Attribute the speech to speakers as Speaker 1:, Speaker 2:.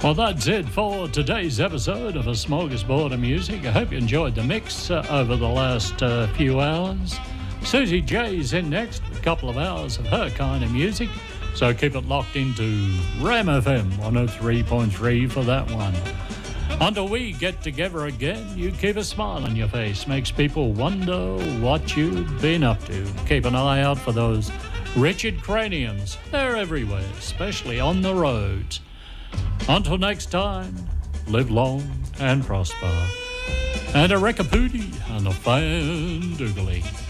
Speaker 1: Well, that's it for today's episode of A Smorgasbord of Music. I hope you enjoyed the mix over the last few hours. Susie J's in next with a couple of hours of her kind of music. So keep it locked into Ram FM 103.3 for that one. Until we get together again, you keep a smile on your face. Makes people wonder what you've been up to. Keep an eye out for those wretched craniums. They're everywhere, especially on the roads. Until next time, live long and prosper. And a Rekapudi and a fan doogly.